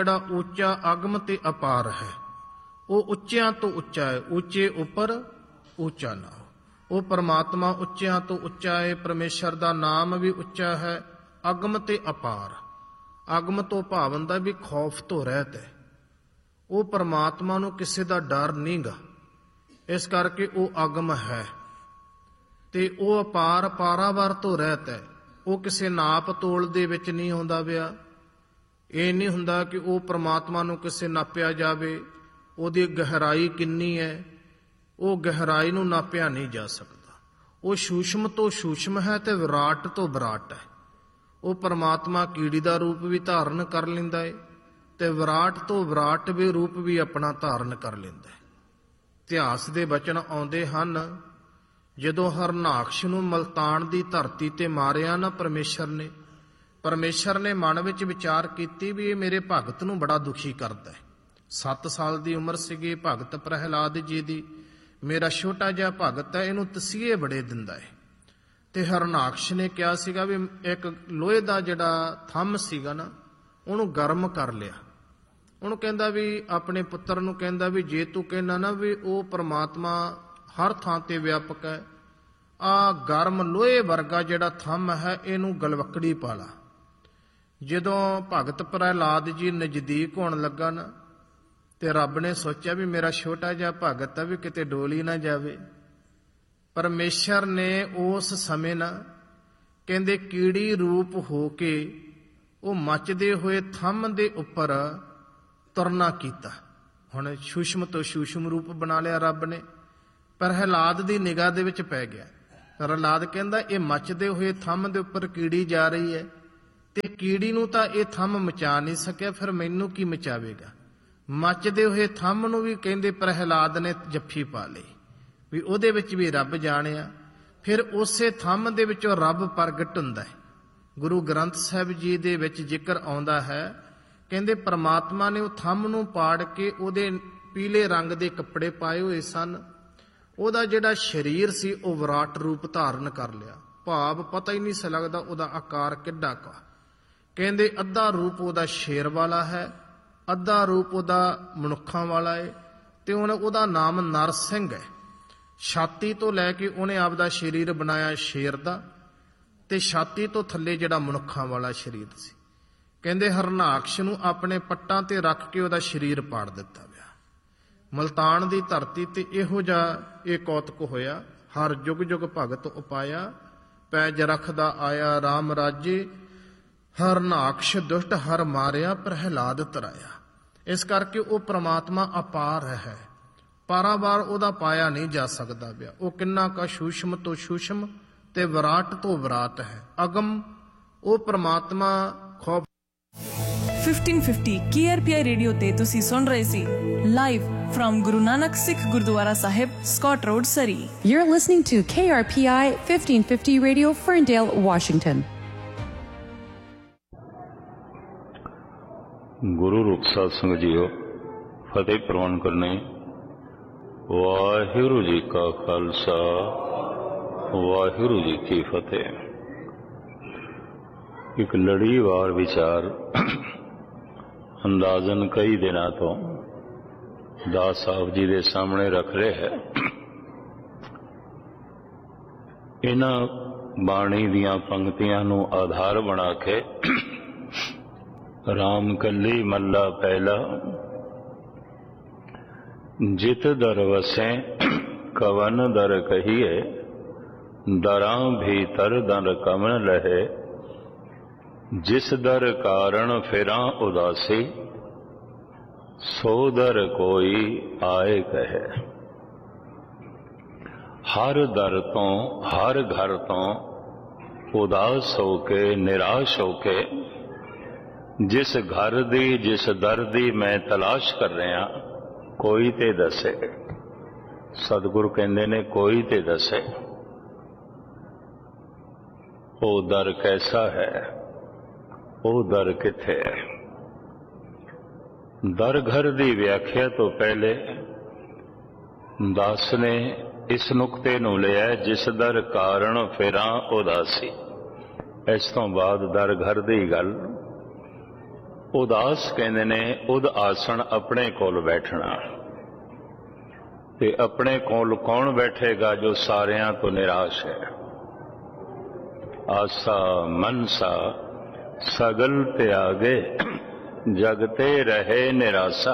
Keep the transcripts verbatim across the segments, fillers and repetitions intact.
ਜਿਹੜਾ ਉੱਚਾ ਅਗਮ ਤੇ ਅਪਾਰ ਹੈ, ਉਹ ਉੱਚਿਆਂ ਤੋਂ ਉੱਚਾ ਹੈ। ਉੱਚੇ ਉੱਪਰ ਉੱਚਾ ਨਾ ਹੋ। ਉਹ ਪਰਮਾਤਮਾ ਉੱਚਿਆਂ ਤੋਂ ਉੱਚਾ ਹੈ। ਪਰਮੇਸ਼ਰ ਦਾ ਨਾਮ ਵੀ ਉੱਚਾ ਹੈ, ਅਗਮ ਤੇ ਅਪਾਰ। ਅਗਮ ਤੋਂ ਭਾਵ ਹੁੰਦਾ ਵੀ ਖੌਫ ਤੋਂ ਰਹਿਤ ਹੈ। ਉਹ ਪਰਮਾਤਮਾ ਨੂੰ ਕਿਸੇ ਦਾ ਡਰ ਨਹੀਂ ਗਾ, ਇਸ ਕਰਕੇ ਉਹ ਅਗਮ ਹੈ। ਤੇ ਉਹ ਅਪਾਰ ਪਾਰਾਵਾਰ ਤੋਂ ਰਹਿਤ ਹੈ। ਉਹ ਕਿਸੇ ਨਾਪ ਤੋਲ ਦੇ ਵਿੱਚ ਨਹੀਂ ਆਉਂਦਾ ਪਿਆ। ਇਹ ਨਹੀਂ ਹੁੰਦਾ ਕਿ ਉਹ ਪਰਮਾਤਮਾ ਨੂੰ ਕਿਸੇ ਨਾਪਿਆ ਜਾਵੇ, ਉਹਦੀ ਗਹਿਰਾਈ ਕਿੰਨੀ ਹੈ, ਉਹ ਗਹਿਰਾਈ ਨੂੰ ਨਾਪਿਆ ਨਹੀਂ ਜਾ ਸਕਦਾ। ਉਹ ਸੂਸ਼ਮ ਤੋਂ ਸੂਸ਼ਮ ਹੈ ਤੇ ਵਿਰਾਟ ਤੋਂ ਵਿਰਾਟ ਹੈ। ਉਹ ਪਰਮਾਤਮਾ ਕੀੜੀ ਦਾ ਰੂਪ ਵੀ ਧਾਰਨ ਕਰ ਲੈਂਦਾ ਹੈ ਤੇ ਵਿਰਾਟ ਤੋਂ ਵਿਰਾਟ ਵੀ ਰੂਪ ਵੀ ਆਪਣਾ ਧਾਰਨ ਕਰ ਲੈਂਦਾ ਹੈ। ਇਤਿਹਾਸ ਦੇ ਬਚਨ ਆਉਂਦੇ ਹਨ, ਜਦੋਂ ਹਰਨਾਕਸ਼ ਨੂੰ ਮਲਤਾਨ ਦੀ ਧਰਤੀ ਤੇ ਮਾਰਿਆ ਨਾ ਪਰਮੇਸ਼ਰ ਨੇ, ਪਰਮੇਸ਼ਰ ਨੇ ਮਨ ਵਿੱਚ ਵਿਚਾਰ ਕੀਤੀ ਵੀ ਇਹ ਮੇਰੇ ਭਗਤ ਨੂੰ ਬੜਾ ਦੁਖੀ ਕਰਦਾ ਹੈ। ਸੱਤ ਸਾਲ ਦੀ ਉਮਰ ਸੀਗੀ ਭਗਤ ਪ੍ਰਹਿਲਾਦ ਜੀ ਦੀ। ਮੇਰਾ ਛੋਟਾ ਜਿਹਾ ਭਗਤ ਹੈ, ਇਹਨੂੰ ਤਸੀਹੇ ਬੜੇ ਦਿੰਦਾ ਹੈ। ਤੇ ਹਰਨਾਕਸ਼ ਨੇ ਕਿਹਾ ਸੀਗਾ ਵੀ ਇੱਕ ਲੋਹੇ ਦਾ ਜਿਹੜਾ ਥੰਮ ਸੀਗਾ ਨਾ, ਉਹਨੂੰ ਗਰਮ ਕਰ ਲਿਆ। ਉਹਨੂੰ ਕਹਿੰਦਾ ਵੀ ਆਪਣੇ ਪੁੱਤਰ ਨੂੰ ਕਹਿੰਦਾ ਵੀ ਜੇ ਤੂੰ ਕਹਿੰਦਾ ਨਾ ਵੀ ਉਹ ਪਰਮਾਤਮਾ ਹਰ ਥਾਂ ਤੇ ਵਿਆਪਕ ਹੈ, ਆ ਗਰਮ ਲੋਹੇ ਵਰਗਾ ਜਿਹੜਾ ਥੰਮ ਹੈ ਇਹਨੂੰ ਗਲਵੱਕੜੀ ਪਾ ਲਾ। ਜਦੋਂ ਭਗਤ ਪ੍ਰਹਿਲਾਦ ਜੀ ਨਜ਼ਦੀਕ ਹੋਣ ਲੱਗਾ ਨਾ, ਤੇ ਰੱਬ ਨੇ ਸੋਚਿਆ ਵੀ ਮੇਰਾ ਛੋਟਾ ਜਿਹਾ ਭਗਤ ਹੈ ਵੀ ਕਿਤੇ ਡੋਲੀ ਨਾ ਜਾਵੇ। ਪਰਮੇਸ਼ਰ ਨੇ ਉਸ ਸਮੇਂ ਨਾ ਕਹਿੰਦੇ ਕੀੜੀ ਰੂਪ ਹੋ ਕੇ ਉਹ ਮੱਚਦੇ ਹੋਏ ਥੰਮ ਦੇ ਉੱਪਰ ਤੁਰਨਾ ਕੀਤਾ। ਹੁਣ ਸੂਸ਼ਮ ਤੋਂ ਸੂਸ਼ਮ ਰੂਪ ਬਣਾ ਲਿਆ ਰੱਬ ਨੇ। ਪ੍ਰਹਿਲਾਦ ਦੀ ਨਿਗਾਹ ਦੇ ਵਿੱਚ ਪੈ ਗਿਆ। ਪ੍ਰਹਿਲਾਦ ਕਹਿੰਦਾ ਇਹ ਮੱਚਦੇ ਹੋਏ ਥੰਮ ਦੇ ਉੱਪਰ ਕੀੜੀ ਜਾ ਰਹੀ ਹੈ ਤੇ ਕੀੜੀ ਨੂੰ ਤਾਂ ਇਹ ਥੰਮ ਮਚਾ ਨਹੀਂ ਸਕਿਆ, ਫਿਰ ਮੈਨੂੰ ਕੀ ਮਚਾਵੇਗਾ। ਮੱਚਦੇ ਹੋਏ ਥੰਮ ਨੂੰ ਵੀ ਕਹਿੰਦੇ ਪ੍ਰਹਿਲਾਦ ਨੇ ਜੱਫੀ ਪਾ ਲਈ ਵੀ ਉਹਦੇ ਵਿੱਚ ਵੀ ਰੱਬ ਜਾਣਿਆ। ਫਿਰ ਉਸੇ ਥੰਮ ਦੇ ਵਿੱਚੋਂ ਰੱਬ ਪ੍ਰਗਟ ਹੁੰਦਾ ਹੈ। ਗੁਰੂ ਗ੍ਰੰਥ ਸਾਹਿਬ ਜੀ ਦੇ ਵਿੱਚ ਜ਼ਿਕਰ ਆਉਂਦਾ ਹੈ, ਕਹਿੰਦੇ ਪਰਮਾਤਮਾ ਨੇ ਉਹ ਥੰਮ ਨੂੰ ਪਾੜ ਕੇ ਉਹਦੇ ਪੀਲੇ ਰੰਗ ਦੇ ਕੱਪੜੇ ਪਾਏ ਹੋਏ ਸਨ। ਉਹਦਾ ਜਿਹੜਾ ਸਰੀਰ ਸੀ ਉਹ ਵਿਰਾਟ ਰੂਪ ਧਾਰਨ ਕਰ ਲਿਆ। ਭਾਵ ਪਤਾ ਹੀ ਨਹੀਂ ਸੀ ਲੱਗਦਾ ਉਹਦਾ ਆਕਾਰ ਕਿੱਡਾ ਕਾ। ਕਹਿੰਦੇ ਅੱਧਾ ਰੂਪ ਉਹਦਾ ਸ਼ੇਰ ਵਾਲਾ ਹੈ, ਅੱਧਾ ਰੂਪ ਉਹਦਾ ਮਨੁੱਖਾਂ ਵਾਲਾ ਹੈ। ਤੇ ਹੁਣ ਉਹਦਾ ਨਾਮ ਨਰਸਿੰਘ ਹੈ। ਛਾਤੀ ਤੋਂ ਲੈ ਕੇ ਉਹਨੇ ਆਪਦਾ ਸਰੀਰ ਬਣਾਇਆ ਸ਼ੇਰ ਦਾ, ਤੇ ਛਾਤੀ ਤੋਂ ਥੱਲੇ ਜਿਹੜਾ ਮਨੁੱਖਾਂ ਵਾਲਾ ਸਰੀਰ ਸੀ। ਕਹਿੰਦੇ ਹਰਨਾਕਸ਼ ਨੂੰ ਆਪਣੇ ਪੱਟਾਂ ਤੇ ਰੱਖ ਕੇ ਉਹਦਾ ਸਰੀਰ ਪਾੜ ਦਿੱਤਾ ਗਿਆ। ਮਲਤਾਨ ਦੀ ਧਰਤੀ ਤੇ ਇਹੋ ਜਿਹਾ ਇਹ ਕੌਤਕ ਹੋਇਆ। ਹਰ ਜੁਗ ਜੁਗ ਭਗਤ ਉਪਾਇਆ, ਪੈਜ ਰੱਖਦਾ ਆਇਆ ਰਾਮ ਰਾਜੇ। ਹਰਨਾਕਸ਼ ਦੁਸ਼ਟ ਹਰ ਮਾਰਿਆ, ਪ੍ਰਹਿਲਾਦ ਤਰਾਇਆ। ਇਸ ਕਰਕੇ ਉਹ ਪ੍ਰਮਾਤਮਾ ਅਪਾਰ ਹੈ, ਪਾਰਾਵਾਰ ਉਹਦਾ ਪਾਇਆ ਨਹੀਂ ਜਾ ਸਕਦਾ ਪਿਆ। ਉਹ ਕਿੰਨਾ ਕਾ ਸੂਸ਼ਮ ਤੋਂ ਸੂਸ਼ਮ ਤੇ ਵਿਰਾਟ ਤੋਂ ਵਿਰਾਟ ਹੈ, ਅਗਮ। ਉਹ ਪ੍ਰਮਾਤਮਾ ਖੌਫ। Fifteen fifty K R P ਆਈ ਰੇਡੀਓ ਤੇ ਤੁਸੀਂ ਸੁਣ ਰਹੇ ਸੀ live firm Guru Nanak Sikh Gurdwara Sahib, Scott road, Surrey. You're listening to K R P I fifteen fifty Radio, Ferndale, Washington. ਗੁਰੂ ਰੂਪ ਸਾਧ ਸੰਗਤ ਜੀਓ, ਫਤਿਹ ਪ੍ਰਵਾਨ ਕਰਨੇ। ਵਾਹਿਗੁਰੂ ਜੀ ਕਾ ਖਾਲਸਾ, ਵਾਹਿਗੁਰੂ ਜੀ ਕੀ ਫਤਿਹ। ਇੱਕ ਲੜੀਵਾਰ ਵਿਚਾਰ ਅੰਦਾਜ਼ਨ ਕਈ ਦਿਨਾਂ ਤੋਂ ਦਾਸ ਸਾਹਿਬ ਜੀ ਦੇ ਸਾਹਮਣੇ ਰੱਖ ਰਿਹਾ ਹੈ। ਇਹਨਾਂ ਬਾਣੀ ਦੀਆਂ ਪੰਕਤੀਆਂ ਨੂੰ ਆਧਾਰ ਬਣਾ ਕੇ ਰਾਮ ਕੱਲੀ ਮੱਲਾ ਪਹਿਲਾ, ਜਿਤ ਦਰ ਵਸੈ ਕਵਨ ਦਰ ਕਹੀਏ, ਦਰਾਂ ਭੀਤਰ ਦਰ ਕਮਨ ਲਹੇ, ਜਿਸ ਦਰ ਕਾਰਨ ਫਿਰਾਂ ਉਦਾਸੀ, ਸੋ ਦਰ ਕੋਈ ਆਏ ਕਹੇ। ਹਰ ਦਰ ਤੋਂ ਹਰ ਘਰ ਤੋਂ ਉਦਾਸ ਹੋ ਕੇ ਨਿਰਾਸ਼ ਹੋ ਕੇ ਜਿਸ ਘਰ ਦੀ ਜਿਸ ਦਰ ਦੀ ਮੈਂ ਤਲਾਸ਼ ਕਰ ਰਿਹਾ, ਕੋਈ ਤੇ ਦੱਸੇ। ਸਤਿਗੁਰੂ ਕਹਿੰਦੇ ਨੇ ਕੋਈ ਤੇ ਦੱਸੇ ਉਹ ਦਰ ਕੈਸਾ ਹੈ, ਉਹ ਦਰ ਕਿੱਥੇ ਹੈ। ਦਰ ਘਰ ਦੀ ਵਿਆਖਿਆ ਤੋਂ ਪਹਿਲੇ ਦਾਸ ਨੇ ਇਸ ਨੁਕਤੇ ਨੂੰ ਲਿਆ, ਜਿਸ ਦਰ ਕਾਰਨ ਫਿਰਾਂ ਉਦਾਸੀ। ਇਸ ਤੋਂ ਬਾਅਦ ਦਰ ਘਰ ਦੀ ਗੱਲ उदास कहते ने उद आसन अपने कोल बैठना। ते अपने कोल कौन बैठेगा? जो सारियां तो निराश है। आसा मनसा सगल त्यागे जगते रहे निराशा।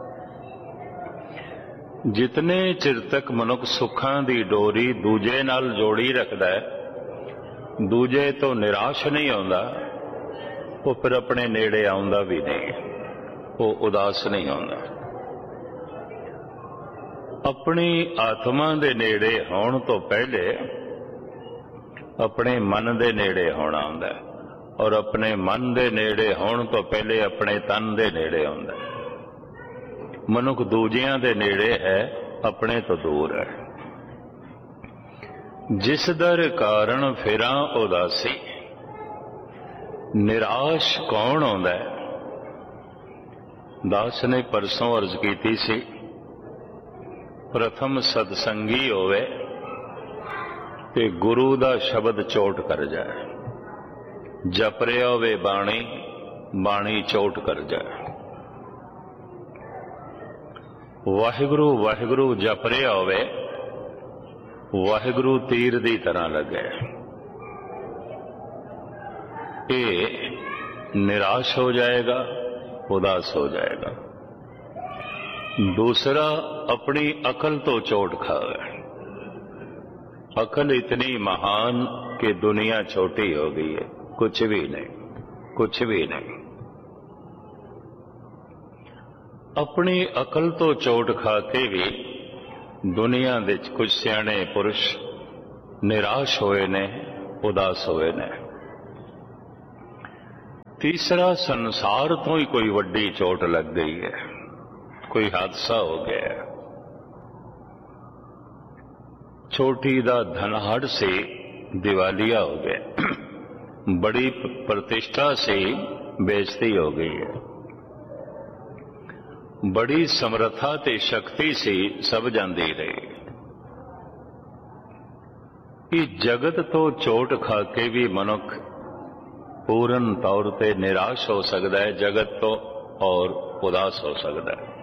जितने चिर तक मनुख सुखां दी डोरी दूजे नाल जोड़ी रखदा है, दूजे तो निराश नहीं आउंदा, वो फिर अपने नेड़े आउंदा भी नहीं, वो उदास नहीं आउंदा। अपनी आत्मा दे नेड़े होण तो पहले अपने मन दे नेड़े होना आउंदा है, और अपने मन दे नेड़े होण तो पहले अपने तन दे नेड़े आउंदा है। मनुख दूजियां दे नेड़े है, अपने तो दूर है। जिस दर कारण फिरां उदासी, निराश कौन आउंदा है? दास ने परसों अर्ज कीती सी, प्रथम सतसंगी होवे ते गुरु दा शब्द चोट कर जाए। जप रिया होवे बाणी, बाणी चोट कर जाए। वाहिगुरु वाहिगुरु जप रिया होवे, वाहिगुरु तीर दी तरह लगे। ये निराश हो जाएगा, उदास हो जाएगा। दूसरा, अपनी अकल तो चोट खावे। अकल इतनी महान कि दुनिया छोटी हो गई है, कुछ भी नहीं, कुछ भी नहीं। अपनी अकल तो चोट खा के भी दुनिया दे कुछ सियाणे पुरुष निराश होए ने, उदास होए ने। तीसरा, संसार तो ही कोई वड्डी चोट लग गई है, कोई हादसा हो गया है। छोटी दा धनहड़ से दिवालिया हो गया, बड़ी प्रतिष्ठा से बेइज्जती हो गई है, बड़ी समर्था ते शक्ति से सब जाती रही। कि जगत तो चोट खा के भी मनुख पूर्ण तौर पर निराश हो सकता है, जगत तो और उदास हो सकता है।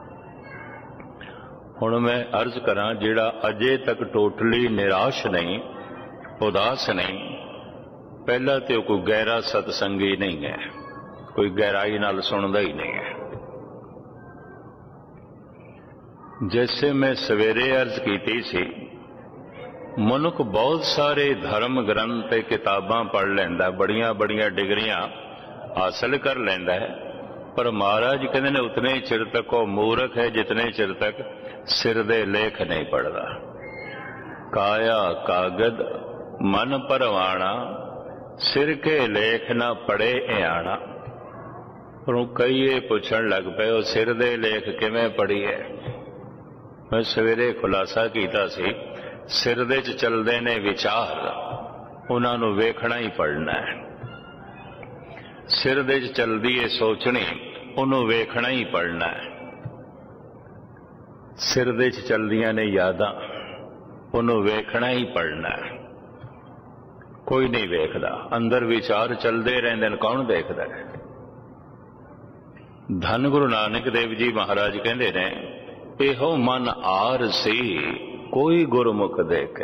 हुण मैं अर्ज करा, जिहड़ा अजे तक टोटली निराश नहीं, उदास नहीं, पहला तो कोई गहरा सतसंगी नहीं है, कोई गहराई नाल सुनदा ही नहीं है। जैसे मैं सवेरे अर्ज की सी, मनुख बहुत सारे धर्म ग्रंथ ते किताबां पढ़ लैंदा, बड़ियां बड़ियां डिग्रियां हासिल कर लैंदा है, पर महाराज कहते ने उतने ही चिर तक वो मूर्ख है जितने चिर तक सिर दे लेख नहीं पढ़ता। काया कागद मन परवाना, सिर के लेख ना पढ़े आना। पर कई ये पूछण लग पे, वो सिर दे लेख किवें पढ़ी है? मैं सवेरे खुलासा कीता सी, सिर दे च चलदे ने विचार, उन्हां नूं वेखना ही पढ़ना है। सिर दे च चलदी है सोचनी, उन्होंने वेखना ही पढ़ना है। सिर दे च चलदियां ने यादां, उन्होंने वेखना ही पढ़ना है। कोई नहीं वेखदा, अंदर विचार चलते रहंदे ने, कौन देखदा है? धन गुरु नानक देव जी महाराज कहंदे ने, एहो मन आर सी कोई गुरमुख देखे।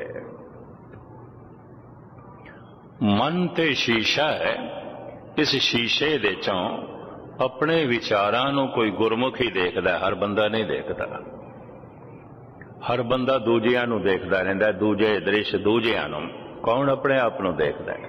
मन ते शीशा है, इस शीशे दे चों अपने विचारां नूं कोई गुरमुख ही देखदा है, हर बंदा नहीं देखदा। हर बंदा दूजियां नूं देखदा रहिंदा, दूजे दृश्य दूजियां नूं, कौन अपने आप नूं देखदा है?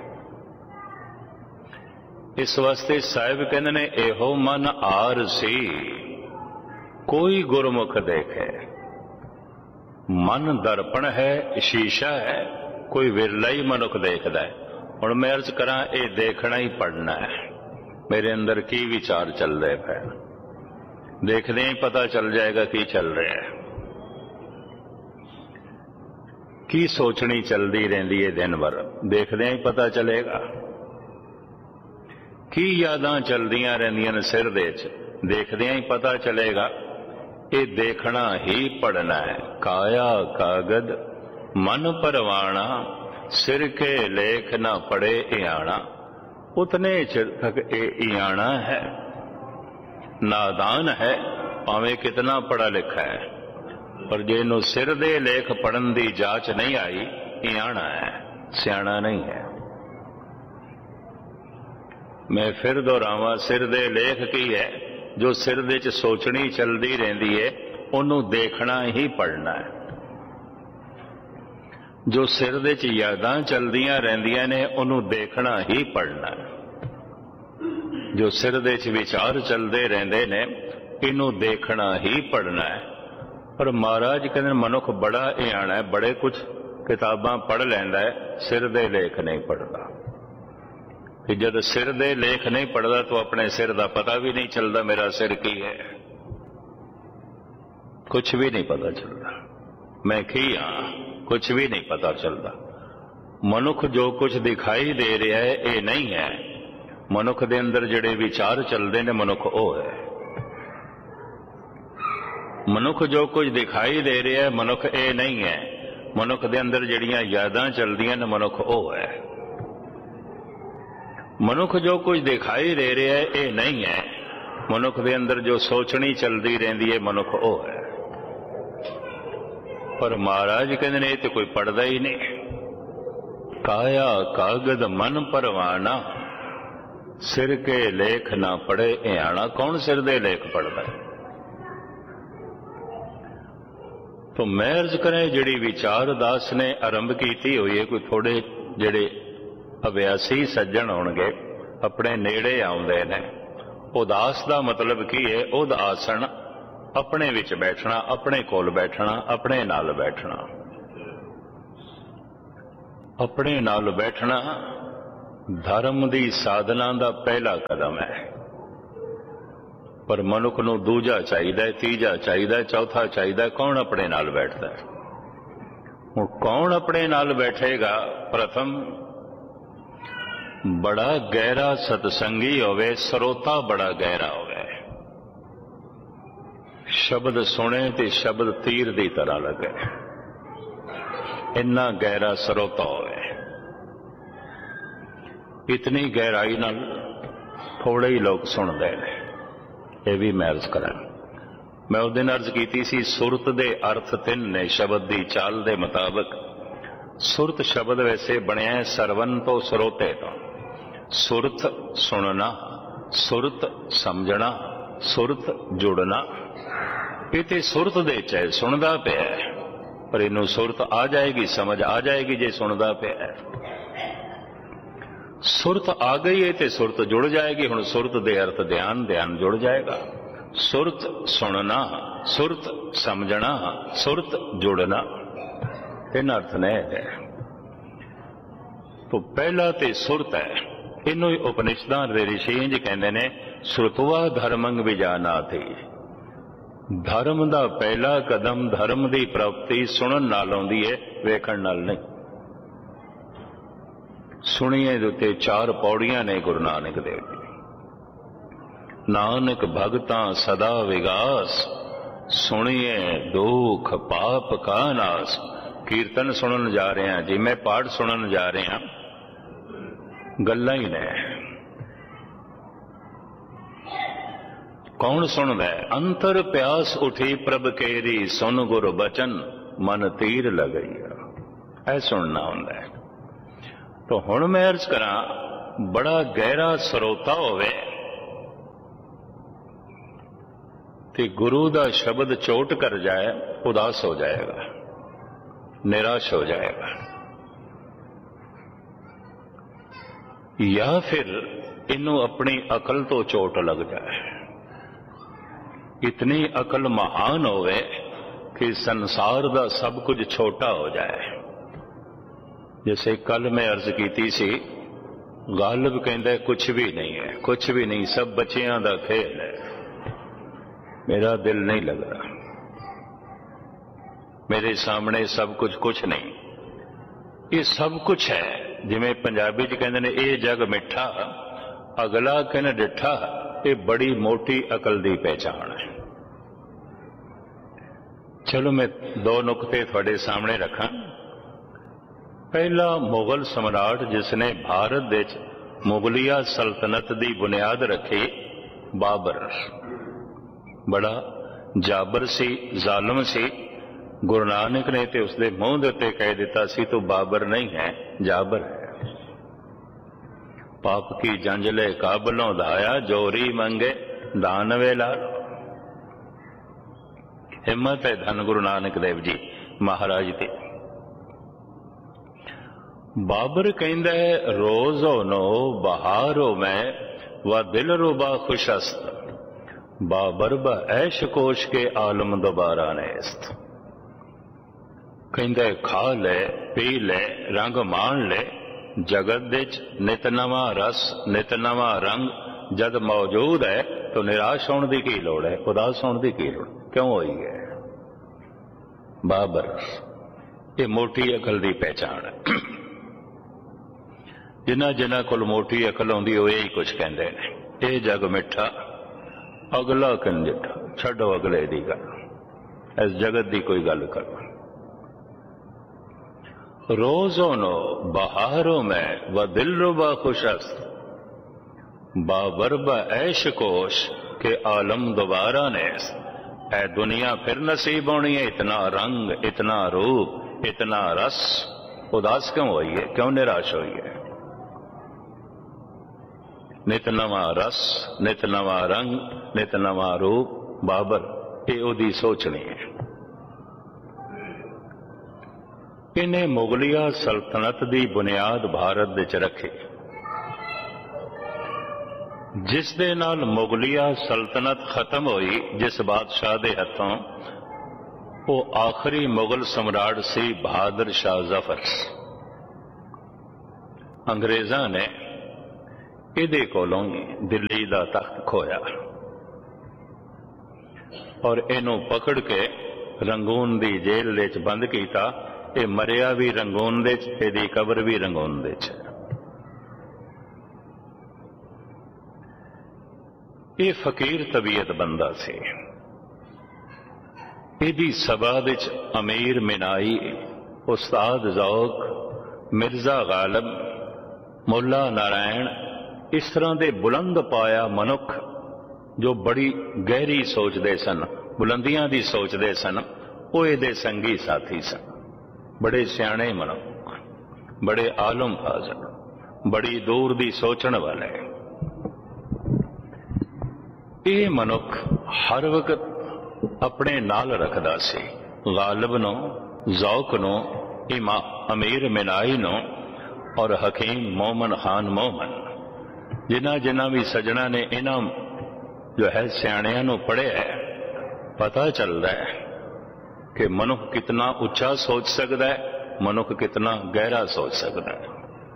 इस वास्ते साहिब कहंदे ने, एहो मन आर सी कोई गुरमुख देखे। मन दर्पण है, शीशा है, कोई विरला ही मनुख देखदा है। हुण मैं अर्ज करा, ये देखना ही पढ़ना है, मेरे अंदर की विचार चल रहे हैं। देखने ही पता चल जाएगा की चल रहा है, की सोचनी चलती रही है दिन भर, देखदे ही पता चलेगा। की यादां चलदियां रहिंदियां ने सिर दे च, देखदे ही पता चलेगा। ये देखना ही पढ़ना है। काया कागद मन परवाना, सिर के लेख न पढ़े इयाना। उतने चिर तक ये इयाना है, नादान है, भावें कितना पढ़ा लिखा है, पर जे इनू सिर दे लेख पढ़न दी जांच नहीं आई, इयाना है, सियाना नहीं है। मैं फिर दोहरावां, सिर दे लेख की है? जो सिर दे च सोचनी चलती रहिंदी है, उन्हों देखना ही पढ़ना है। जो सिर दे च यादां चलदियां रहिंदियां ने, उन्हों देखना ही पढ़ना है। जो सिर दे च विचार चलते रहंदे ने, इनू देखना ही पढ़ना है। पर महाराज कहते मनुख बड़ा इयाना है, बड़े कुछ किताबां पढ़ लैंदा है, सिर दे लेख नहीं पढ़ता। कि जब सिर दे लेख नहीं पढ़ता तो अपने सिर का पता भी नहीं चलता, मेरा सिर की है, कुछ भी नहीं पता चलता, मैं की हाँ, कुछ भी नहीं पता चलता। मनुख जो कुछ दिखाई दे रहा है ये नहीं है, मनुख दे अंदर जिहड़े विचार चलते हैं मनुख वो है। मनुख जो कुछ दिखाई दे रहा है मनुख ये नहीं है, मनुख दे अंदर जिहड़ियां यादां चलदियां ने मनुख वो है। मनुख जो कुछ दिखाई दे रहा है ये नहीं है, मनुख दे अंदर जो सोचनी चलती रहिंदी है मनुख वो है। पर महाराज कहते ने तो कोई पढ़ता ही नहीं। काया कागद मन परवाना, सिर के लेख ना पढ़े इयाना। कौन सिर दे लेख पढ़ता है? तो मैं अर्ज करें जिहड़ी विचार दास ने आरंभ की हुई है, कोई थोड़े जिहड़े अभ्यासी सज्जन होणगे अपने नेड़े आउंदे ने। उदास का मतलब की है? उद आसन, अपने विच बैठना, अपने कोल बैठना, अपने नाल बैठना। अपने नाल बैठना धर्म की साधना का पहला कदम है। पर मनुख नूं दूजा चाहिए, तीजा चाहिए, चौथा चाहिए। कौन अपने नाल बैठता है? हुण कौन अपने नाल बैठेगा? प्रथम बड़ा गहरा सतसंगी होवे, सरोता बड़ा गहरा होवे, शब्द सुने ते शब्द तीर की तरह लगे, इन्ना गहरा सरोता होवे। इतनी गहराई नाल थोड़े ही लोग सुनते हैं। यह भी मैं अर्ज करा, मैं उस दिन अर्ज की सी, सुरत दे अर्थ तीन ने शब्द की चाल के मुताबिक। सुरत शब्द वैसे बनया है सरवन तो सरोते तो। सुरत सुनना, सुरत समझना, सुरत जुड़ना। ये तो सुरत दे चाहे सुनता पे है, पर इनू सुरत आ जाएगी, समझ आ जाएगी जे सुनता पे है। सुरत आ गई है तो सुरत जुड़ जाएगी। हुण सुरत दे अर्थ ध्यान, ध्यान जुड़ जाएगा। सुरत सुनना, सुरत समझना, सुरत जुड़ना, इन अर्थ ने है। तो पहला तो सुरत है। इनू उपनिषदां दे ऋषि इंज कहंदे ने, श्रुतवा धर्मंग विजाना थी। धर्म का पहला कदम, धर्म की प्राप्ति सुनन नाल आउंदी है, वेखण नाल नहीं। सुनिए उत्ते चार पौड़ियां ने गुरु नानक देव जी। नानक भगतां सदा विगास, सुनिए दुख पाप का नाश। कीर्तन सुनन जा रहे हैं जी, मैं पाठ सुनन जा रहे हैं, गल्लां ही ने। कौन सुनदा है? अंतर प्यास उठी प्रभ केरी, सुन गुरु बचन मन तीर लगई। ऐ सुनना हुंदा है। तो हुण मैं अर्ज करा, बड़ा गहरा सरोता होवे ते गुरु दा शब्द चोट कर जाए, उदास हो जाएगा, निराश हो जाएगा। या फिर इनू अपनी अकल तो चोट लग जाए, इतनी अकल महान होवे कि संसार दा सब कुछ छोटा हो जाए। जैसे कल मैं अर्ज की सी, गालिब कहता है कुछ भी नहीं है, कुछ भी नहीं, सब बच्चियां दा खेल है, मेरा दिल नहीं लग रहा, मेरे सामने सब कुछ कुछ नहीं। ये सब कुछ है, जिमें पंजाबी च कहते ने, ये जग मिठा अगला कहना डिठा। ये बड़ी मोटी अकल की पहचान है। चलो मैं दो नुकते थोड़े सामने रखा। पहला, मुगल सम्राट जिसने भारत देश मुगलिया सल्तनत की बुनियाद रखी, बाबर। बड़ा जाबर सी, जालिम सी। गुरु नानक ने तो उसके मूँह के उत्ते कह दिता सी तू बाबर नहीं है, जाबर है। पाप की जंजले काबलों धाया, जोरी मंगे दान वेला। हिम्मत है धन गुरु नानक देव जी महाराज दी। बाबर कहंदा है रोज़ो नो बहारो में व दिल रुबा खुशस्त, बाबर ब ऐश कोश के आलम दोबारा नेस्त। कहंदा खा ले पी ले रंग मान ले, जगत विच नित नवा रस नित नवा रंग जद मौजूद है तो निराश होने की की लोड़ है, उदास होने की की लोड़ क्यों हुई है। बाबर ये मोटी अकल की पहचान है। जिन्ना जिन्ना कोल मोटी अकल आउंदी हो यही कुछ कहते हैं, ये जग मिठा अगला कंजिठा, छड्डो अगले दी गल, इस जगत की कोई गल करो। रोज़ो नो बहारों में व दिल रुबा खुशस्त, बाबर ब ऐश कोश के आलम दोबारा ने। ऐ दुनिया फिर नसीब होनी है, इतना रंग इतना रूप इतना रस, उदास क्यों हुई है, क्यों निराश हुई है। नित नवा रस नित नवा रंग नित नवा रूप, बाबर ये ओदी सोचनी है। इन्हें मुगलिया सल्तनत की बुनियाद भारत विच रखी, जिस दे नाल मुगलिया सल्तनत खत्म हुई, जिस बादशाह दे हथों, वो आखिरी मुगल सम्राट सी बहादुर शाह जफर। अंग्रेजा ने इहदे कोलों दिल्ली का तख्त खोया और इनू पकड़ के रंगून की जेल विच बंद किया। ये मरिया भी रंगून दे, इहदी कबर भी रंगून दे। ये फकीर तबीयत बंदा सी। इहदी सभा विच अमीर मिनाई, उस्ताद ज़ौक, मिर्जा गालिब, मुल्ला नारायण, इस तरह के बुलंद पाया मनुख जो बड़ी गहरी सोचते सन, बुलंदियां की सोचते सन, वो इहदे संगी साथी सन। बड़े सियाणे मनुख, बड़े आलम फाजल, बड़ी दूर की सोचण वाले। ये मनुख हर वक्त अपने नाल रखदा सी गालिब नो, ज़ौक नो, इमा अमीर मिनाई नो और हकीम मोमन खान मोमन। जिन्ना जिन्ना भी सजना ने इन्हां जो है सियाणियां नूं पढ़िया है, पता चलता है कि मनुख कितना उच्चा सोच सकता है, मनुख कितना गहरा सोच सकता है।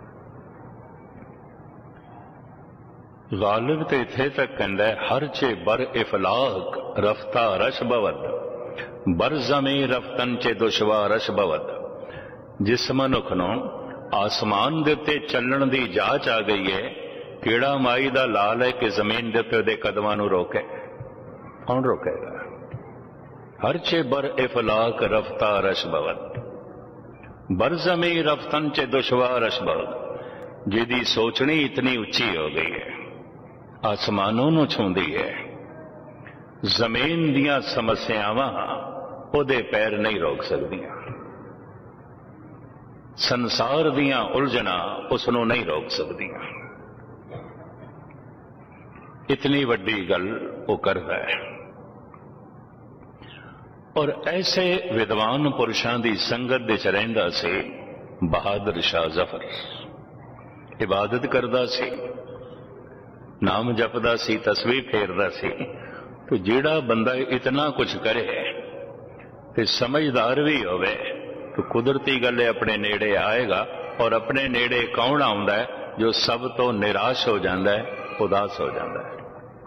गालिब तो इत्थे तक कहता है हर चे बर इफलाक रफ्ता रश बवद, बर जमी रफ्तन चे दुशवा रश बवद। जिस मनुख नूं आसमान दे उत्ते चलण दी जाच आ गई है, कीड़ा माई दा लाल है कि जमीन दे उत्ते उहदे कदमां नूं रोके, कौन रोकेगा। हर चे बर इफलाक रफ्ता रश बवद, बर जमी रफ्तन चे दुशवा रश बवद। जिहदी सोचनी इतनी उच्ची हो गई है, आसमानों नूं छूंदी है, जमीन दियां समस्यावां उहदे पैर नहीं रोक सकदियां, संसार दियां उलझना उसनूं नहीं रोक सकदियां। इतनी वड्डी गल वो करदा है। और ऐसे विद्वान पुरुषों की संगत विच रहिंदा सी बहादुर शाह जफर। इबादत करदा सी, नाम जपदा सी, तस्वीर फेरदा सी। तो जिहड़ा बंदा इतना कुछ करे ते समझदार भी होवे तो कुदरती गल है अपने नेड़े आएगा। और अपने नेड़े कौन आउंदा है? जो सब तो निराश हो जाता है, उदास हो जाता है।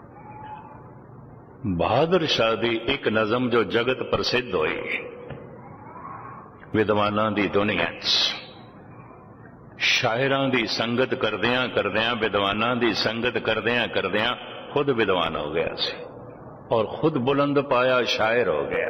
बहादुर शाह दी एक नज़म जो जगत प्रसिद्ध हुई विद्वानां दी दुनिया, शायरां दी संगत करदियां करदियां, विद्वानां दी संगत करदियां करदियां खुद विद्वान हो गया सी और खुद बुलंद पाया शायर हो गया।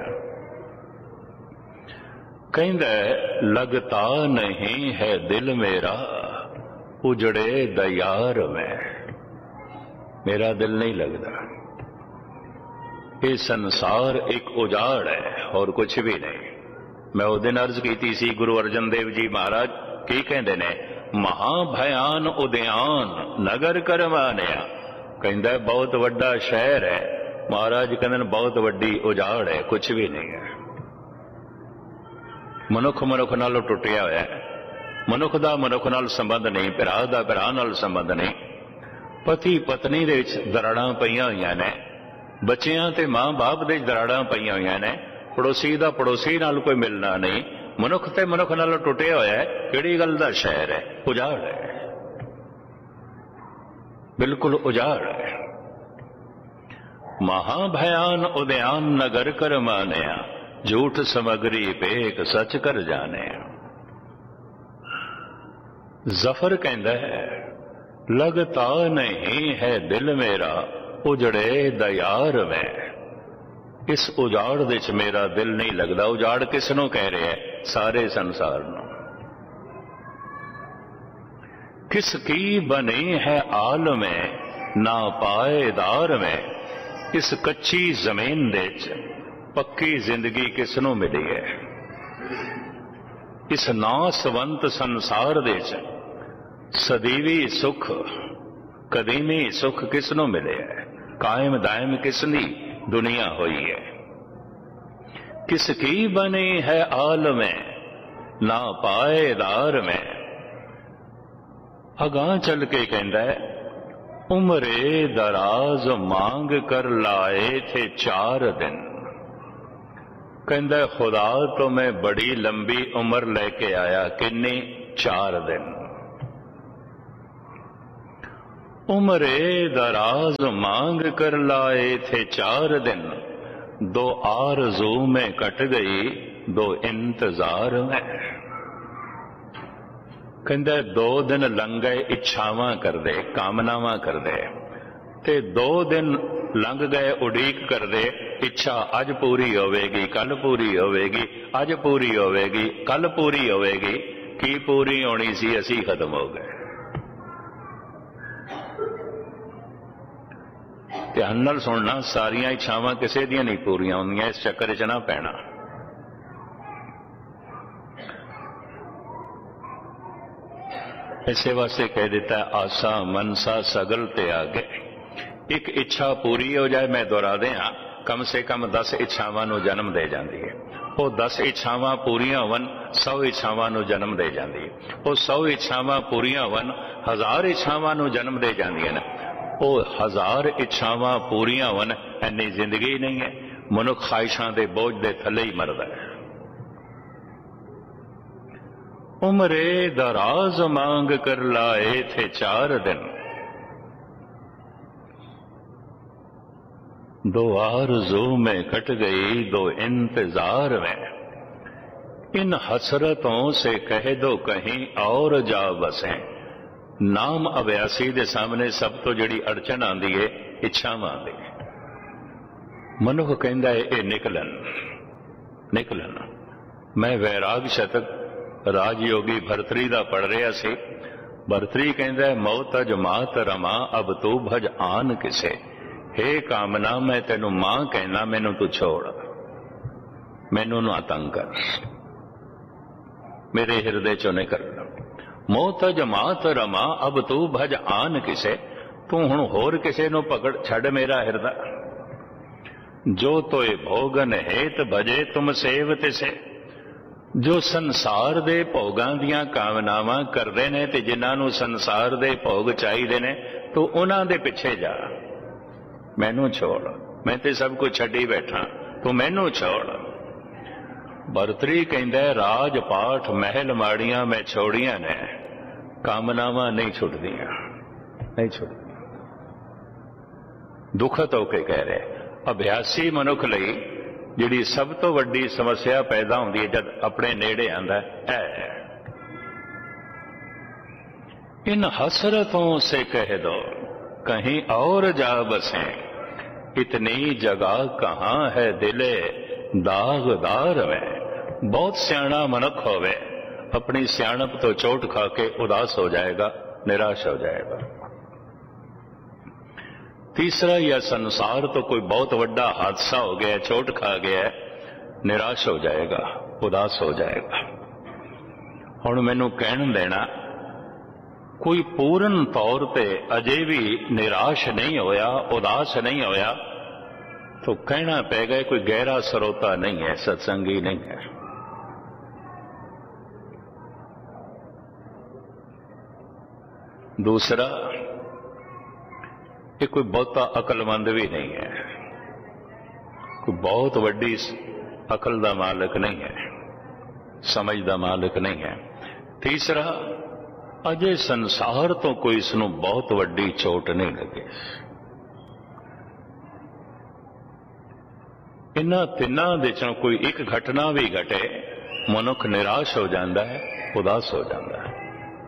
कहंदा लगता नहीं है दिल मेरा उजड़े दयार में, मेरा दिल नहीं लगता। ये संसार एक उजाड़ है और कुछ भी नहीं। मैं उस दिन अर्ज की सी, गुरु अर्जन देव जी महाराज की कहते ने, महाभयान उद्यान नगर करवानिया। कहता बहुत वड्डा शहर है, महाराज कहते बहुत वड्डी उजाड़ है, कुछ भी नहीं है। मनुख मनुख नालों टुटिया होया है, मनुख दा मनुख नाल संबंध नहीं, भरा दा भरा नाल संबंध नहीं, पति पत्नी दे विच दराड़ां पईयां होईयां ने, बच्चियां ते मां बाप दे दराड़ां पईयां होईयां ने, पड़ोसी दा पड़ोसी नाल कोई मिलना नहीं, मनुख ते मनुख नालों टुटिया होया है। किहड़ी गल दा शहर है? उजाड़ है, बिल्कुल उजाड़ है। महाभयान उद्यान नगर कर मानिया, झूठ समगरी पेक सच कर जाने। जफर कहता है, लगता नहीं है दिल मेरा उजड़े दयार में। इस उजाड़ दे च मेरा दिल नहीं लगता। उजाड़ किसनों कह रहे हैं? सारे संसार नूं। किसकी बनी है आल में ना पाएदार में। इस कच्ची जमीन दे च पक्की जिंदगी किसनों मिली है? इस नासवंत संसार दे च सदीवी सुख कदीमी सुख किसनों मिले है? कायम दायम किसनी दुनिया हुई है? किसकी बनी है आल में ना पाएदार में। अगां चल के कहता है, उम्रे दराज मांग कर लाए थे चार दिन। कहता है, खुदा तो मैं बड़ी लंबी उम्र लेके आया, किन्नी? चार दिन। उम्रे दराज मांग कर लाए थे चार दिन, दो आरज़ू में कट गई दो इंतजार में। कहता दो दिन लंघ गए इच्छावां कर दे, कामनावां कर दे, ते दो दिन लंघ गए उड़ीक कर दे, इच्छा अज पूरी होवेगी, कल पूरी होवेगी, अज पूरी होवेगी, कल पूरी होवेगी। की पूरी होनी सी, असी खत्म हो गए। ध्यान नाल सुनना, सारियां इच्छावां किसी दियां नहीं पूरियां होंदियां, इस चक्कर च ना पैना। इसे वास्ते कह देता है, आसा मनसा सगल ते आगे। एक इच्छा पूरी हो जाए, मैं दोहरा दें, कम से कम दस इच्छावां नूं जन्म दे जाती है। वो दस इच्छावां पूरियां होवन, सौ इच्छावां नूं जन्म दे जाती है। वो सौ इच्छावां पूरियां होवन, हजार इच्छावां नूं जन्म दे जांदियां ने। वो हजार इच्छावां पूरियां होवन, इन्नी जिंदगी नहीं है। मनुख ख्वाहिशां दे बोझ दे थले ही मरदा है। उम्रे दराज मांग कर लाए थे चार दिन, दो आरज़ू में कट गई दो इंतजार में। इन हसरतों से कह दो कहीं और जा बसें। नाम अभ्यासी दे सामने सब तो जिहड़ी अड़चन आंदी है, इच्छावां दी। मनुख कहंदा है, ये निकलन निकलन। मैं वैराग शतक राजयोगी भरतरी दा पढ़ रहा सी। भरतरी कहंदा है, मौत अज मात रमा अब तू भज आन किसे। हे कामना, मैं तेनू मां कहना, मैनू तू छोड़, मैनू ना तंग कर, मेरे हृदय चो निकल। मौत अज मात रमा अब तू भज आन किसे। तू हुण होर किसे नू पकड़ छड़ मेरा हृदय। जो तोए भोगन हेत भजे तुम सेव तिसे। जो संसार दे भोगां दियां कामनावां करदे ने ते जिन्हां नू संसार दे भोग चाहीदे ने, तू उन्हां दे पिछे जा, मैनू छोड़। मैं ते सब कुछ छड्डी बैठा, तू मैनू छोड़। भरतरी कहंदा है, राज पाठ महल माड़ियां मैं छोड़ियां ने, कामनावां नहीं छुटदियां, नहीं छुटदियां। दुखत होके कह रहे, अभ्यासी मनुख लई जिहड़ी सब तो वड्डी समस्या पैदा होंदी है जब अपने नेड़े आंदा है, इन हसरतों से कह दो कहीं और जा बसें। इतनी जगह कहाँ है दिले दागदार में। बहुत सियाणा मनुख होवे, अपनी सियाणप तो चोट खा के उदास हो जाएगा, निराश हो जाएगा। तीसरा, या संसार तो कोई बहुत बड़ा हादसा हो गया, चोट खा गया, निराश हो जाएगा, उदास हो जाएगा। हुण मैनू कहण देना, कोई पूर्ण तौर पे अजे भी निराश नहीं होया, उदास नहीं होया, तो कहना पेगा कोई गहरा श्रोता नहीं है, सत्संगी नहीं है। दूसरा, ये कोई बहुता अकलमंद भी नहीं है, कोई बहुत वड्डी अकल का मालिक नहीं है, समझ का मालिक नहीं है। तीसरा, अजे संसार तो कोई इसनों बहुत वड्डी चोट नहीं लगे। इन्हां तिन्हां दे चों कोई एक घटना भी घटे, मनुख निराश हो जाता है, उदास हो जाता है।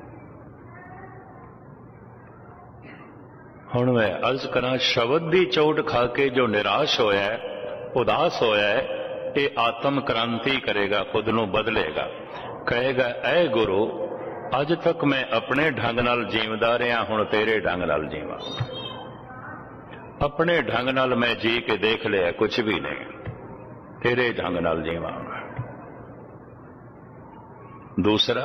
हुण मैं अर्ज करा, शब्द की चोट खा के जो निराश होया है, उदास होया है, ये आत्म क्रांति करेगा, खुद नूं बदलेगा। कहेगा, ऐ गुरु, अज तक मैं अपने ढंग नाल जीवदा रहा, हुण तेरे ढंग नाल जीवां। अपने ढंग नाल मैं जी के देख लिया, कुछ भी नहीं, तेरे ढंग नाल जीवांगा। दूसरा,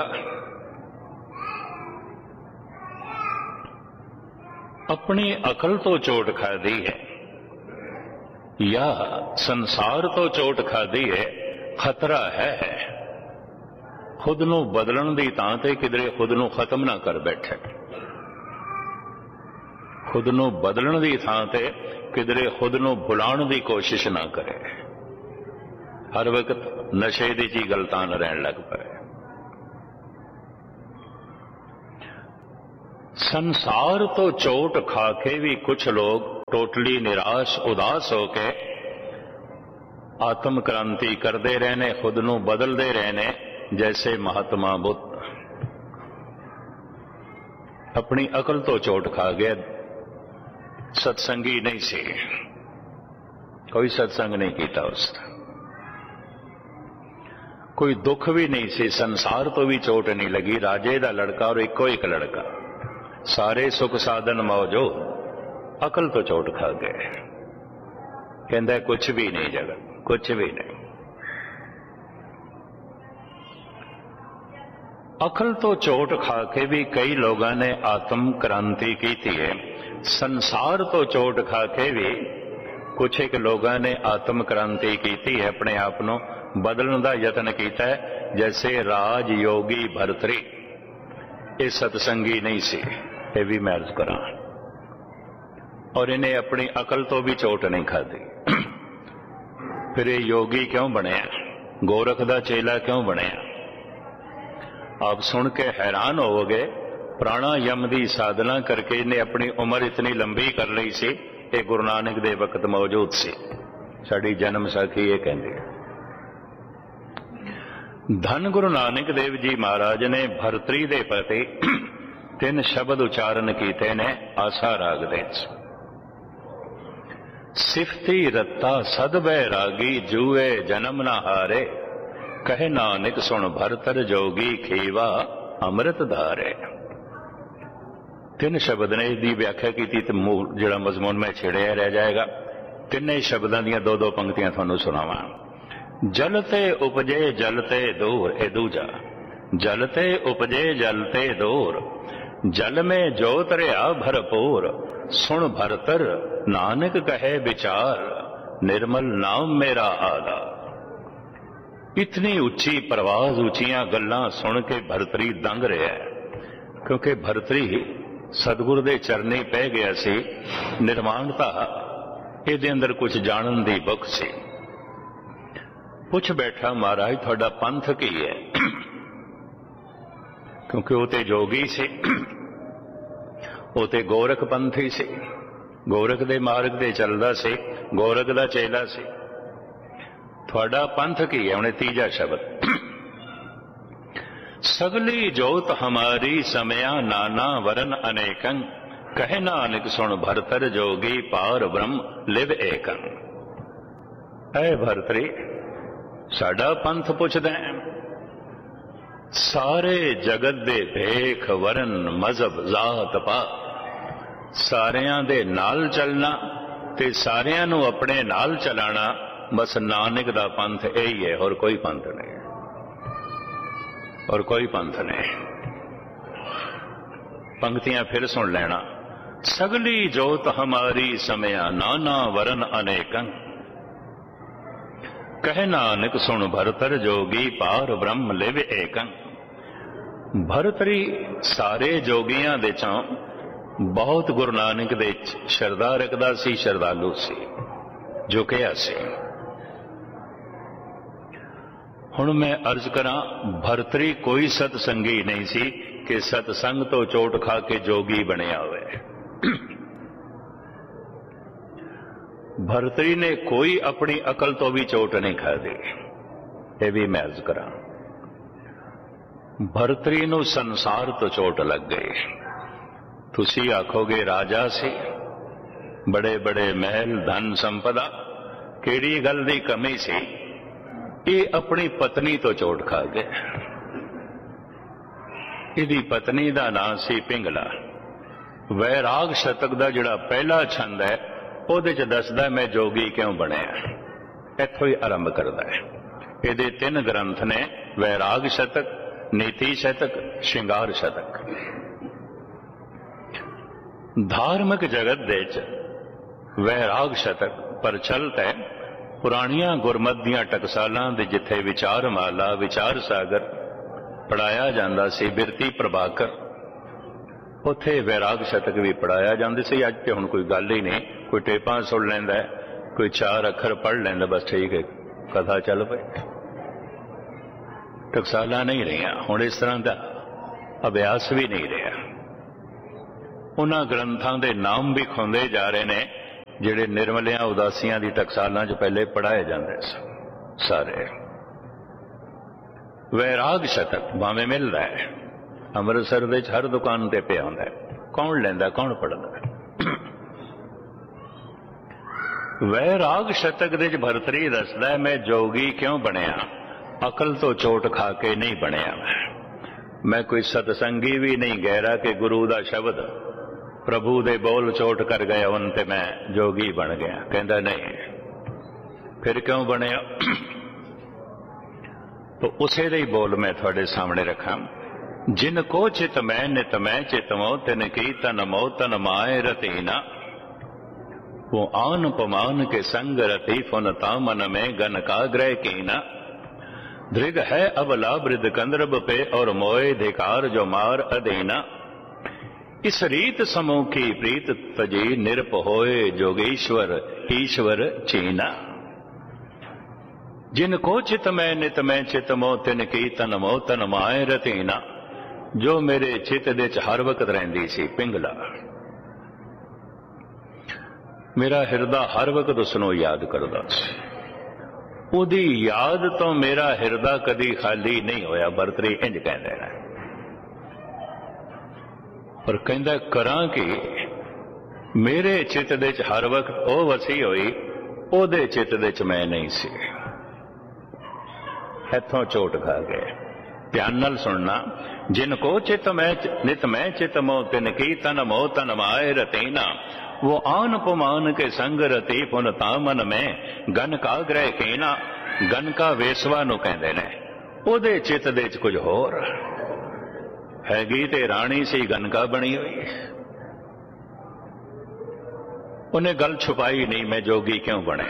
अपनी अकल तो चोट खादी है या संसार तो चोट खादी है, खतरा है खुद नूं बदलन दी तां ते किधरे खुद नूं खत्म ना कर बैठे, खुद नूं बदलन दी थां ते किधरे खुद नूं भुलाण दी कोशिश ना करे, हर वक्त नशे दी जी गलतां रहन लग पए। संसार तो चोट खा के भी कुछ लोग टोटली निराश उदास होके आत्म क्रांति करते रहने, खुद नूं बदलते रहने, जैसे महात्मा बुद्ध। अपनी अकल तो चोट खा गया, सत्संगी नहीं सी, कोई सत्संग नहीं किया उसने, कोई दुख भी नहीं सी, संसार तो भी चोट नहीं लगी, राजे दा लड़का और इको एक लड़का, सारे सुख साधन मौजूद, अकल तो चोट खा गए। कहता कुछ भी नहीं जगत, कुछ भी नहीं। अकल तो चोट खा के भी कई लोगों ने आत्म क्रांति की थी है। संसार तो चोट खा के भी कुछ एक लोगों ने आत्म क्रांति की थी है, अपने आप को बदलने का यत्न किया है। जैसे राज योगी भरतरी, ये सत्संगी नहीं सी, ये भी मैं अर्ज करा, और इन्हें अपनी अकल तो भी चोट नहीं खादी। फिर ये योगी क्यों बनया, गोरख दा चेला क्यों बनया? आप सुन के हैरान होवोगे। प्राणायाम की साधना करके इन्हें अपनी उम्र इतनी लंबी कर ली सी, ये गुरु नानक दे वक्त मौजूद सी। साडी जन्म साखी ये कहंदी है। धन गुरु नानक देव जी महाराज ने भरतरी दे प्रति तीन शब्द उच्चारण कीते ने आसा राग दे। सिफती रत्ता सद बैरागी, जुए जन्म न हारे, कहे नानक सुन भरतर जोगी, खीवा अमृत धारे। तीन शब्द ने इसकी व्याख्या की थी, तो मूल जिहड़ा मजमून में छेड़िया रह जाएगा। तिने शब्दों दी दो दो पंक्तियां तुहानूं सुणावां। जलते उपजे जलते दूर, ए दूजा, जलते उपजे जलते दूर, जल में जोत रहा भरपूर, सुन भरतर नानक कहे विचार, निर्मल नाम मेरा आला। इतनी उच्ची प्रवाज, उच्चियां गल्लां सुन के भरतरी दंग रहा है, क्योंकि भरतरी सतगुरु दे चरनी पै गया सी। निर्माणता इहदे अंदर कुछ जानन दी बुख सी। पुछ बैठा, महाराज तुहाडा पंथ की है? क्योंकि वो ते जोगी से, वो ते गोरख पंथी से, गोरख दे मार्ग ते चलदा से, गोरख दा चेला से। थोड़ा पंथ की है? उन्हें तीजा शब्द, सगली जोत हमारी समया नाना वरन अनेकं, कहे नानक सुन भरतर जोगी, पार ब्रह्म लिव एकं। ऐ भरतरी, साडा पंथ पुछदा है। सारे जगत दे भेख वरन मजहब जात पात, ਸਾਰਿਆਂ ਦੇ ਨਾਲ ਚੱਲਣਾ ਤੇ ਸਾਰਿਆਂ ਨੂੰ ਆਪਣੇ ਨਾਲ ਚਲਾਣਾ, ਬਸ ਨਾਨਕ ਦਾ ਪੰਥ ਇਹੀ ਹੈ, ਹੋਰ ਕੋਈ ਪੰਥ ਨਹੀਂ, ਹੋਰ ਕੋਈ ਪੰਥ ਨਹੀਂ। पंक्तियां फिर सुन लेना। सगली जोत हमारी समया नाना वरन अनेकं, कह नानक सुन भरतर जोगी पार ब्रह्म लिव एकं। भरतरी सारे जोगियां दे चों बहुत गुरु नानक दे शरदा रखदा सी, शरदालू सी, झुकिया सी। हुण मैं अर्ज करा, भरतरी कोई सतसंगी नहीं सी कि सतसंग तो चोट खा के जोगी बनया हुए। भरतरी ने कोई अपनी अकल तो भी चोट नहीं खा दी, ये भी मैं अर्ज करा। भरतरी नूं संसार तो चोट लग गई। तुसी आखोगे राजा सी, बड़े बड़े महल, धन संपदा, केड़ी गल दी कमी सी? ये अपनी पत्नी तो चोट खा गए। इहदी पत्नी दा नाम सी पिंगला। वैराग शतक दा जिहड़ा पहला छंद है उहदे च दसदा मैं जोगी क्यों बनिया, इत्थों ही आरंभ करदा है। इहदे तीन ग्रंथ ने, वैराग शतक, नीति शतक, श्रृंगार शतक। धार्मिक जगत दे च वैराग शतक प्रचलित है। पुरानियां गुरमत दियां टकसालां दे जिथे विचार माला, विचार सागर पढ़ाया जाता सी, बिरती प्रभाकर, उथे वैराग शतक भी पढ़ाया जाता सी। अज तो हुण कोई गल ही नहीं, कोई टेपा सुन लैंदा है, कोई चार अखर पढ़ लैंदा, बस ठीक है, कथा चल पई। टकसालां नहीं रहियां, हुण इस तरह का अभ्यास भी नहीं रहा। उन्हां ग्रंथां दे नाम भी खोंदे जा रहे ने ਜਿਹੜੇ निर्मलियां उदासियां दी टकसालां च पहले पढ़ाए जाते सारे। वैराग शतक भावें मिलता है, अमृतसर दे हर दुकान ते पिया हुंदा है, कौन लैंदा कौन पढ़दा। वैराग शतक दे भरतरी दसदा है मैं जोगी क्यों बनया, अकल तो चोट खा के नहीं बनया। मैं कोई सतसंगी भी नहीं, गहरा के गुरु दा शब्द प्रभु दे बोल चोट कर गया उन ते मैं जोगी बन गया। कहता नहीं, फिर क्यों बनया? तो उसे दे बोल मैं थोड़े सामने रखा। जिनको चित मैं नित मैं चितमो तिन की तन मो तन माए रतीना, वो आन पमान के संग रति फुनता मन में गन का ग्रह कीना। दृग है अबला वृद्ध कंद्रब पे और मोए धिकार जो मार अधीना। इस रीत समूह की प्रीत तजी निरप होए जोगेश्वर ईश्वर चीना। जिनको चित मैं नित मैं चित मो तिन की तन मो तन माए रतीना। जो मेरे चित दे च हर वक्त रहिंदी सी पिंगला, मेरा हिरदा हर वक्त उसनों याद करदा सी। उदी याद तो मेरा हिरदा कदी खाली नहीं होया। भरतरी इंज कहंदे ने, पर कहंदा करां कि मेरे चित दे च हर वक्त ओ वसी होई, ओदे चित दे च मैं नहीं सी। इथों चोट खा गए। ध्यान नाल सुनना। जिनको चित मैं नित मैं चित मो तिन की तन मो तन माए रतीना। वो आन पुमान के संग रती पुनता मन में गन का ग्रह कीना। गन का वेसवा नूं कहंदे ने, ओदे चित दे च कुछ होर हैगी ते राणी सी गनका बनी हुई। उन्हें गल छुपाई नहीं, मैं जोगी क्यों बने।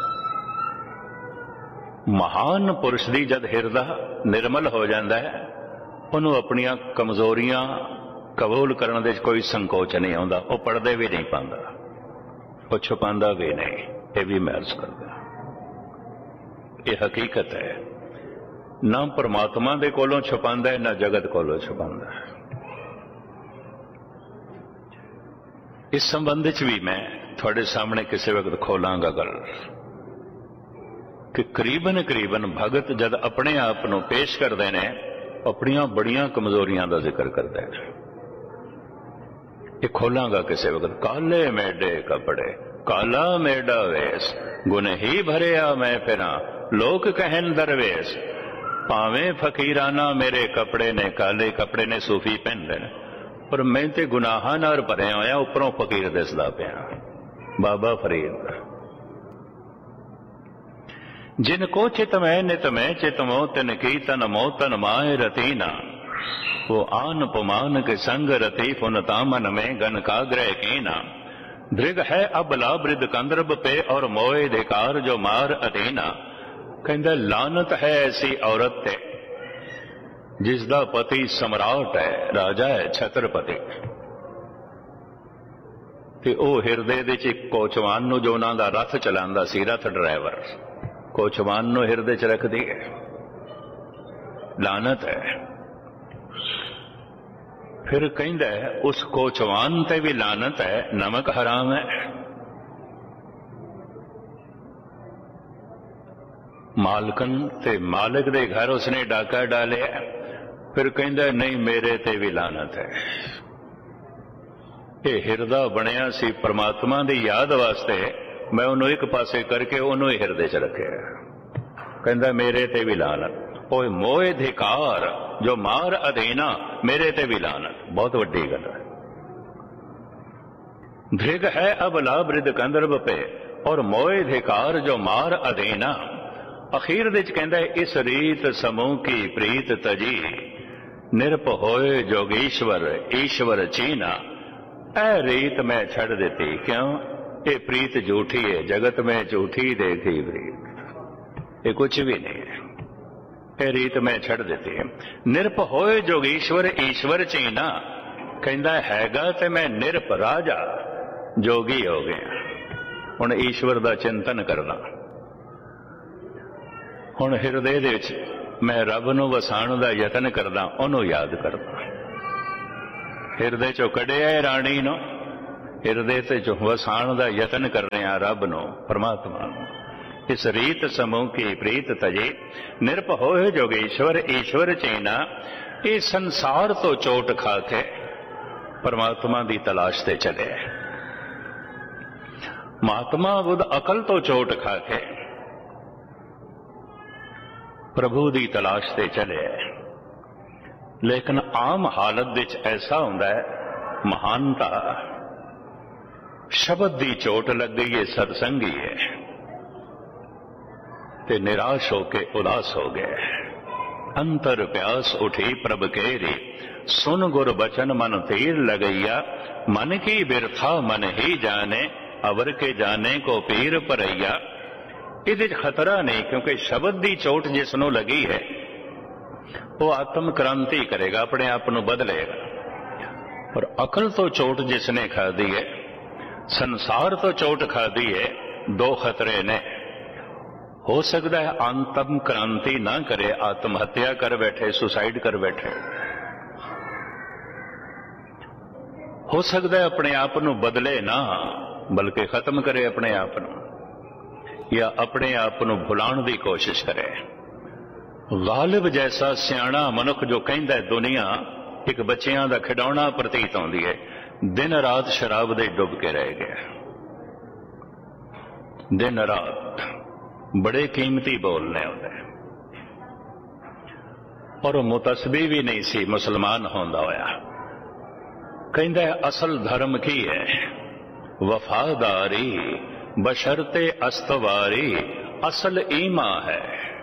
महान पुरुष दी जद हिरदा निर्मल हो जाता है, उन्होंने अपनियां कमजोरियां कबूल करने दे कोई संकोच नहीं आता। वह पढ़दे भी नहीं पाता, वो छुपांदा भी नहीं। ये भी मैं अर्ज करदा, ये हकीकत है। ना परमात्मा दे कोलों छुपांदा है, ना जगत कोलों छुपांदा है। इस संबंध च भी मैं थोड़े सामने किसी वक्त खोलांगा गल कि करीबन करीबन भगत जद अपने आप को पेश करते हैं, अपनियां बड़ियां कमजोरियां का जिक्र करते हैं। ये खोलांगा किसी वक्त। काले मेडे कपड़े काला मेडा वेश, गुन ही भरिया मैं फिरा लोक कहन दरवेश। भावें फकीराना मेरे कपड़े ने, काले कपड़े ने सूफी पहन लेने, पर मैं ते गुनाहां नाल भरिया होया, उपरों फकीर दिसदा पिया। बाबा फरीद जिन को चित में नित में चित मो तिन की तन मो तन माए रतीना, वो आन पुमान के संग रती फुनता मन में गन का ग्रह कीना। दृग है अबला बृद कंदरब पे और मोए धिकार जो मार अधीना। कहंदा लानत है ऐसी औरत ते जिसदा पति सम्राट है, राजा है, छत्रपति, ते ओ हिरदे दे च कोचवान नूं जो उन्हां दा रथ चलांदा सी, रथ ड्राइवर कोचवान नूं हिरदे च रखदी है। लानत है। फिर कहंदा है उस कोचवान ते भी लानत है, नमक हराम है। मालकन ते मालिक दे घर उसने डाका डालिया। फिर कहंदा नहीं मेरे ते भी लानत है। ये हिरदा बनिया सी परमात्मा दी याद वास्ते, मैं उन्होंने एक पासे करके उन्होंने हिरदे च रखे। कहंदा मेरे ते भी लानत। ओए मोए धिकार जो मार अधीना, मेरे ते भी लानत। बहुत वड्डी गल है। धृग है अबला बृद कंदरब पे और मोए धिकार जो मार अधीना। अखीर विच कहंदा इस रीत समूह की प्रीत तजी, निरप होए जोगीश्वर ईश्वर चीना। ऐ रीत मैं छड़ देती, क्यों? ये प्रीत झूठी है, जगत में झूठी देखी प्रीत, ये कुछ भी नहीं है। ये रीत मैं छड़ देती है। निरप होए जोगीश्वर ईश्वर चीना। कहंदा हैगा ते मैं निरप राजा जोगी हो गया। हुण ईश्वर दा चिंतन करना। हुण हिरदे दे विच मैं रब नूं वसाण दा यतन करदा, ओनू याद करदा। हिरदे चों कढिया राणी नूं, हिरदे ते चों वसाण दा यतन कर रहे हैं रब नूं, परमात्मा नूं। इस रीत समूह की प्रीत तजे, निरप होए जोगेश्वर ईश्वर चीना। ये संसार तो चोट खा के परमात्मा दी तलाश ते चले। महात्मा बुद्ध अकल तो चोट खा के प्रभु दी तलाश ते चले। लेकिन आम हालत विच ऐसा हुंदा है, महानता शब्द दी चोट लग गई है, सत्संगी है, ते निराश होके उदास हो गए। अंतर प्यास उठी प्रभ केरी, सुन गुर बचन मन तीर लगैया। मन की बिरथा मन ही जाने, अवर के जाने को पीर परैया। इहदे खतरा नहीं, क्योंकि शब्द की चोट जिसनों लगी है वो आत्म क्रांति करेगा, अपने आप को बदलेगा। और अकल तो चोट जिसने खा दी है, संसार तो चोट खा दी है, दो खतरे ने। हो सकता है आत्म क्रांति ना करे, आत्महत्या कर बैठे, सुसाइड कर बैठे। हो सकता है अपने आप को बदले ना, बल्कि खत्म करे अपने आप को, या अपने आप को भुलाण की कोशिश करे। गालिब जैसा सियाणा मनुख जो कहता है दुनिया एक बच्चियां दा खिडौना प्रतीत होंदी है, दिन रात शराब दे डुब के रह गया। दिन रात बड़े कीमती बोलने होंदे, और मुतसबी भी नहीं सी मुसलमान होंदा होया। कहंदा है असल धर्म की है वफादारी, बशर्ते अस्तवारी। असल ईमा है,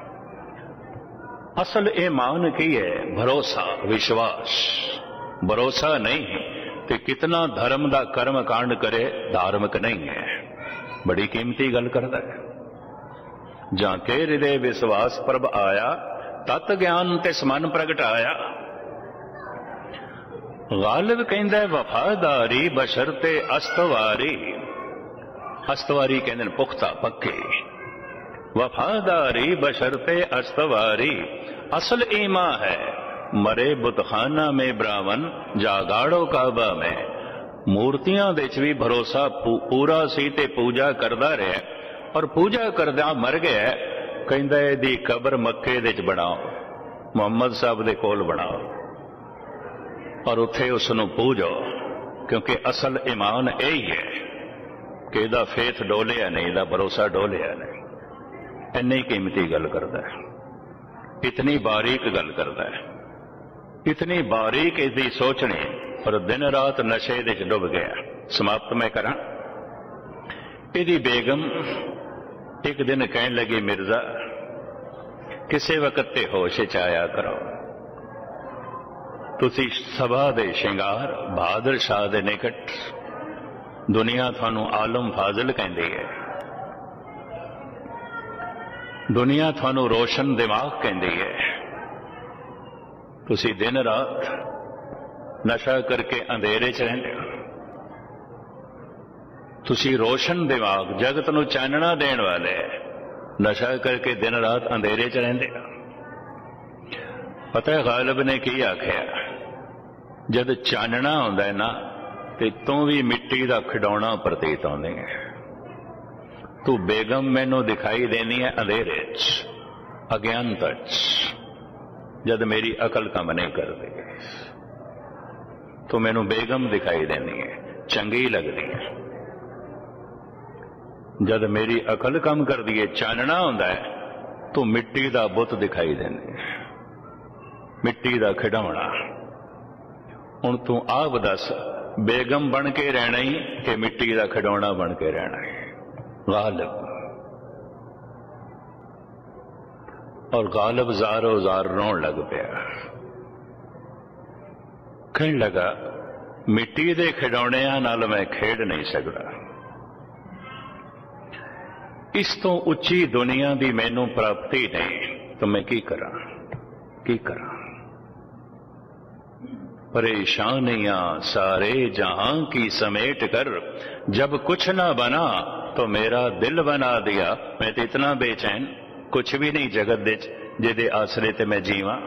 असल ईमान की है भरोसा, विश्वास। भरोसा नहीं तो कितना धर्म का कर्म कांड करे, धार्मिक नहीं है। बड़ी कीमती गल करता है। जाके हृदय विश्वास प्रभ आया, तत् ज्ञान तिस मन प्रगटाया। गालिब कहंदा है वफादारी, बशर्ते अस्तवारी। अस्तवारी कहंदे पुख्ता पक्के। वफादारी बशर्ते अस्तवारी। असल ईमा है मरे बुतखाना में ब्राह्मण, जागाड़ो काबा में। मूर्तियां दे च भी भरोसा पूरा सी ते पूजा करदा रहा, और पूजा करदा मर गया। कहंदा इहदी कबर मक्के दे च बनाओ, मुहम्मद साहब दे कोल बनाओ, और उत्थे उसनूं पूजो, क्योंकि असल ईमान यही है कि इहदा फेथ डोलिया नहीं, इहदा भरोसा डोलिया नहीं। इन्नी कीमती गल करदा है, इतनी बारीक गल करदा है, इतनी बारीक इसकी सोचनी। पर दिन रात नशे दे च डुब गया। समाप्त मैं करा। इहदी बेगम एक दिन कहन लगी, मिर्जा किसी वक्त ते होश च आया करो, तुसी सभा दे शिंगार, बहादुर शाह दे निकट, दुनिया थानू आलम फाजिल कहती है, दुनिया थानू रोशन दिमाग कहती है। तुसी दिन रात नशा करके अंधेरे च रहिंदे हो। तुसी रोशन दिमाग, जगत नू चानना देण वाले, नशा करके दिन रात अंधेरे च रहिंदे हो। पता है गालिब ने की आख्या, जद चानना आउंदा है ना ते तू भी मिट्टी का खिडौना प्रतीत आउंदी है। तू बेगम मैनू दिखाई देनी है अंधेरे च, अज्ञानता च, जद मेरी अकल काम नहीं करती। तो मैनू बेगम दिखाई देनी है, चंगी लगती है। जद मेरी अकल कम कर दी है, चानना होंदा है, तो मिट्टी का बुत दिखाई देनी है, मिट्टी का खिडौना। हुण तू आप दस, बेगम बन के रहना ही कि मिट्टी का खिडौना बन के रहना है? गालिब। और गालिब जारो जार रोन लग पिया, कहन लगा, मिट्टी दे खिडौणियां नाल मैं खेड नहीं सकता। इस तो उच्ची दुनिया की मैनू प्राप्ति नहीं, तो मैं की करा की करा। परेशानियां सारे जहां की समेट कर, जब कुछ ना बना तो मेरा दिल बना दिया। मैं तो इतना बेचैन, कुछ भी नहीं जगत दे जिहदे आसरे ते मैं जीवां।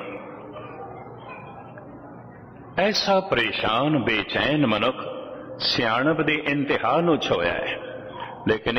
ऐसा परेशान बेचैन मनुख सियाणप दी इंतहा नूं छोया है, लेकिन